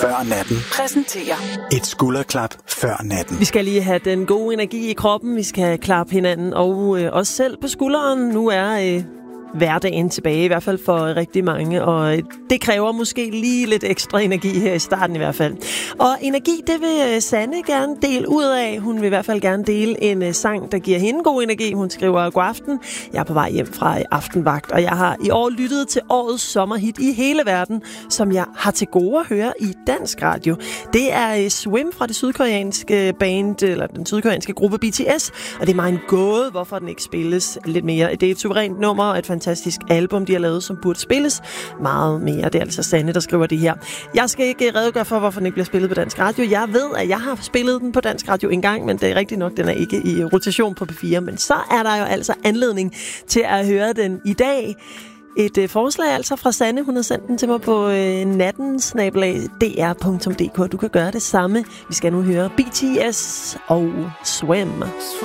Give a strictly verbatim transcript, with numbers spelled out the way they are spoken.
før natten præsenterer et skulderklap før natten. Vi skal lige have den gode energi i kroppen. Vi skal klappe hinanden og øh, os selv på skulderen. Nu er øh, hverdagen tilbage, i hvert fald for rigtig mange. Og øh, det kræver måske lige lidt ekstra energi her i starten i hvert fald. Og energi, det vil øh, Sanne gerne dele ud af. Hun vil i hvert fald gerne dele en øh, sang, der giver hende god energi. Hun skriver: god aften. Jeg er på vej hjem fra øh, aftenvagt, og jeg har i år lyttet til årets sommerhit i hele verden, som jeg har til gode at høre i dansk radio. Det er øh, Swim fra det sydkoreanske band, eller den sydkoreanske gruppe B T S, og det er mig en gåde, hvorfor den ikke spilles lidt mere. Det er et suverænt nummer og et fantastisk album, de har lavet, som burde spilles meget mere. Det er altså Sanne, der skriver det her. Jeg skal ikke redegøre for, hvorfor den ikke bliver spillet på dansk radio. Jeg ved, at jeg har spillet den på dansk radio en gang, men det er rigtigt nok, den er ikke i rotation på P fire. Men så er der jo altså anledning til at høre den i dag. Et øh, forslag altså fra Sanne. Hun har sendt den til mig på øh, natten snabel-a d r punktum d k. Du kan gøre det samme. Vi skal nu høre B T S og Swim.